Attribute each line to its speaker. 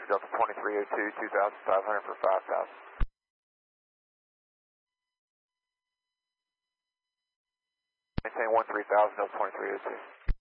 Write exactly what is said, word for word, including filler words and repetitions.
Speaker 1: Delta twenty-three oh two, two thousand five hundred for five thousand. Maintain one three thousand, Delta twenty-three oh two.